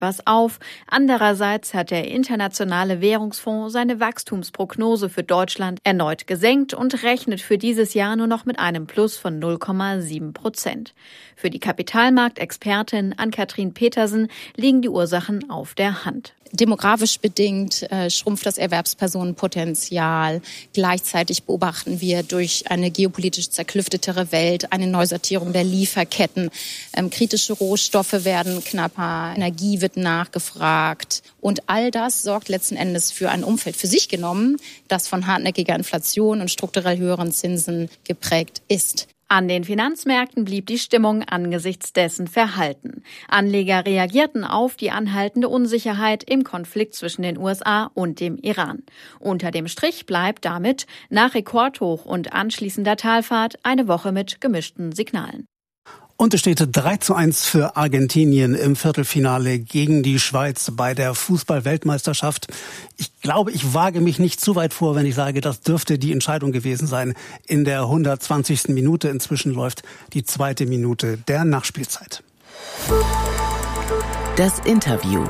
etwas auf. Andererseits hat der Internationale Währungsfonds seine Wachstumsprognose für Deutschland erneut gesenkt und rechnet für dieses Jahr nur noch mit einem Plus von 0,7%. Für die Kapitalmarktexpertin Ann-Kathrin Petersen liegen die Ursachen auf der Hand. Demografisch bedingt schrumpft das Erwerbspersonenpotenzial. Gleichzeitig beobachten wir durch eine geopolitisch zerklüftetere Welt eine Neusortierung der Lieferketten. Kritische Rohstoffe werden knapper, Energie wird nachgefragt. Und all das sorgt letzten Endes für ein Umfeld für sich genommen, das von hartnäckiger Inflation und strukturell höheren Zinsen geprägt ist. An den Finanzmärkten blieb die Stimmung angesichts dessen verhalten. Anleger reagierten auf die anhaltende Unsicherheit im Konflikt zwischen den USA und dem Iran. Unter dem Strich bleibt damit nach Rekordhoch und anschließender Talfahrt eine Woche mit gemischten Signalen. Und es steht 3:1 für Argentinien im Viertelfinale gegen die Schweiz bei der Fußball-Weltmeisterschaft. Ich glaube, ich wage mich nicht zu weit vor, wenn ich sage, das dürfte die Entscheidung gewesen sein. In der 120. Minute inzwischen läuft die 2. Minute der Nachspielzeit. Das Interview.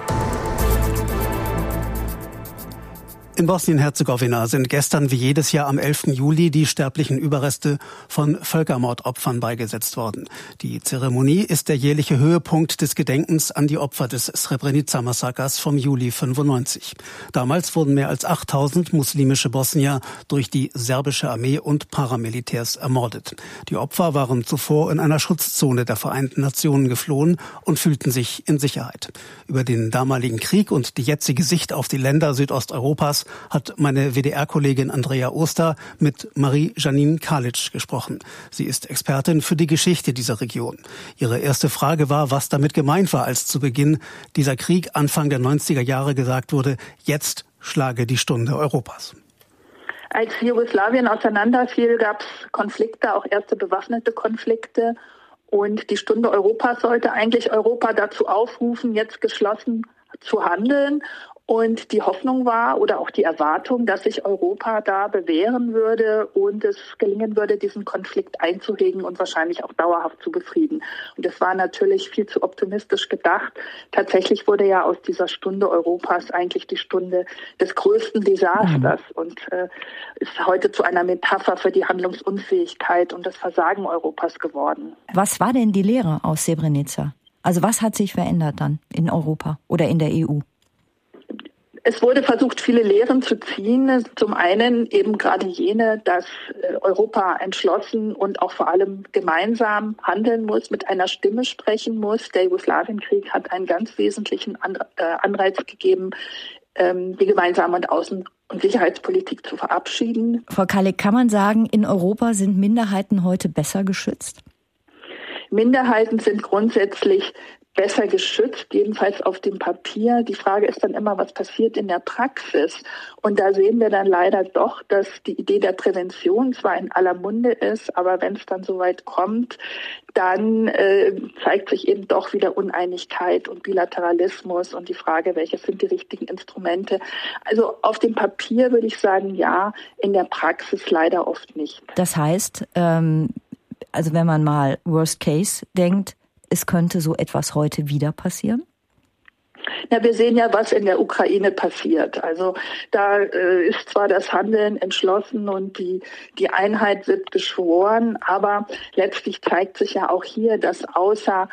In Bosnien-Herzegowina sind gestern wie jedes Jahr am 11. Juli die sterblichen Überreste von Völkermordopfern beigesetzt worden. Die Zeremonie ist der jährliche Höhepunkt des Gedenkens an die Opfer des Srebrenica-Massakers vom Juli 95. Damals wurden mehr als 8000 muslimische Bosnier durch die serbische Armee und Paramilitärs ermordet. Die Opfer waren zuvor in einer Schutzzone der Vereinten Nationen geflohen und fühlten sich in Sicherheit. Über den damaligen Krieg und die jetzige Sicht auf die Länder Südosteuropas hat meine WDR-Kollegin Andrea Oster mit Marie-Janine Kalic gesprochen. Sie ist Expertin für die Geschichte dieser Region. Ihre erste Frage war, was damit gemeint war, als zu Beginn dieser Krieg Anfang der 90er Jahre gesagt wurde, jetzt schlage die Stunde Europas. Als Jugoslawien auseinanderfiel, gab es Konflikte, auch erste bewaffnete Konflikte. Und die Stunde Europas sollte eigentlich Europa dazu aufrufen, jetzt geschlossen zu handeln. Und die Hoffnung war oder auch die Erwartung, dass sich Europa da bewähren würde und es gelingen würde, diesen Konflikt einzuhegen und wahrscheinlich auch dauerhaft zu befrieden. Und das war natürlich viel zu optimistisch gedacht. Tatsächlich wurde ja aus dieser Stunde Europas eigentlich die Stunde des größten Desasters und ist heute zu einer Metapher für die Handlungsunfähigkeit und das Versagen Europas geworden. Was war denn die Lehre aus Srebrenica? Also was hat sich verändert dann in Europa oder in der EU? Es wurde versucht, viele Lehren zu ziehen. Zum einen eben gerade jene, dass Europa entschlossen und auch vor allem gemeinsam handeln muss, mit einer Stimme sprechen muss. Der Jugoslawienkrieg hat einen ganz wesentlichen Anreiz gegeben, die gemeinsame Außen- und Sicherheitspolitik zu verabschieden. Frau Kalic, kann man sagen, in Europa sind Minderheiten heute besser geschützt? Minderheiten sind grundsätzlich besser geschützt, jedenfalls auf dem Papier. Die Frage ist dann immer, was passiert in der Praxis? Und da sehen wir dann leider doch, dass die Idee der Prävention zwar in aller Munde ist, aber wenn es dann soweit kommt, dann zeigt sich eben doch wieder Uneinigkeit und Bilateralismus und die Frage, welche sind die richtigen Instrumente. Also auf dem Papier würde ich sagen, ja, in der Praxis leider oft nicht. Das heißt, also wenn man mal Worst Case denkt, es könnte so etwas heute wieder passieren? Ja, wir sehen ja, was in der Ukraine passiert. Also da ist zwar das Handeln entschlossen und die Einheit wird beschworen, aber letztlich zeigt sich ja auch hier, dass außer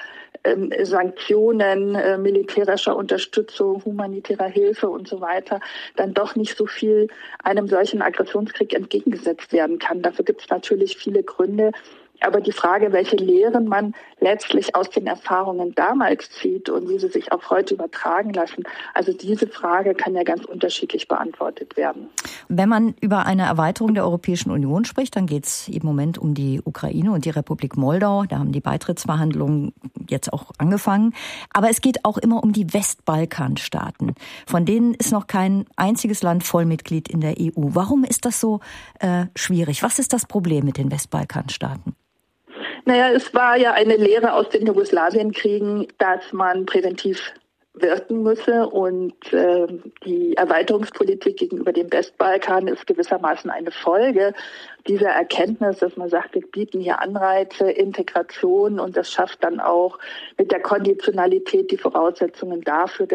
Sanktionen, militärischer Unterstützung, humanitärer Hilfe und so weiter, dann doch nicht so viel einem solchen Aggressionskrieg entgegengesetzt werden kann. Dafür gibt es natürlich viele Gründe. Aber die Frage, welche Lehren man letztlich aus den Erfahrungen damals zieht und wie sie sich auch heute übertragen lassen, also diese Frage kann ja ganz unterschiedlich beantwortet werden. Wenn man über eine Erweiterung der Europäischen Union spricht, dann geht es im Moment um die Ukraine und die Republik Moldau. Da haben die Beitrittsverhandlungen jetzt auch angefangen. Aber es geht auch immer um die Westbalkanstaaten. Von denen ist noch kein einziges Land Vollmitglied in der EU. Warum ist das so schwierig? Was ist das Problem mit den Westbalkanstaaten? Naja, es war ja eine Lehre aus den Jugoslawienkriegen, dass man präventiv wirken müsse und die Erweiterungspolitik gegenüber dem Westbalkan ist gewissermaßen eine Folge dieser Erkenntnis, dass man sagt, wir bieten hier Anreize, Integration und das schafft dann auch mit der Konditionalität die Voraussetzungen dafür,